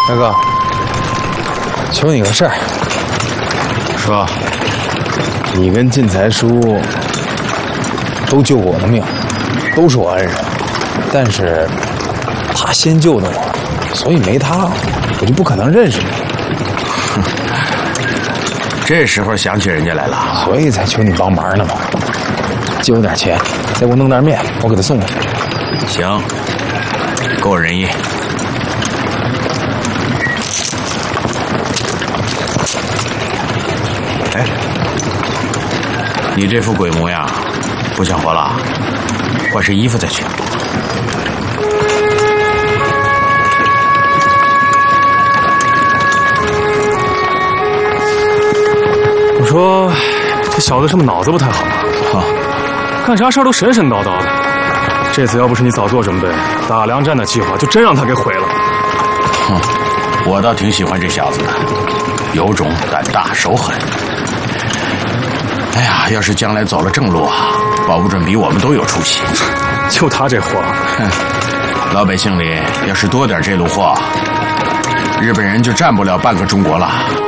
大哥，求你个事儿。 说， 你跟进财叔都救过我的命，都是我恩人，但是他先救的我，所以没他，我就不可能认识你。 这时候想起人家来了， 所以才求你帮忙呢嘛。借我点钱，再给我弄袋面，我给他送过去。 行，够人意。哎，你这副鬼模样，不想活了？换身衣服再去。 我说，这小子是不是脑子不太好啊？干啥事儿都神神叨叨的。这次要不是你早做准备，打粮战的计划就真让他给毁了。 哼，我倒挺喜欢这小子的，有种、胆大、手狠。哎呀，要是将来走了正路啊，保不准比我们都有出息。 就他这货， 老百姓里要是多点这路货，日本人就占不了半个中国了。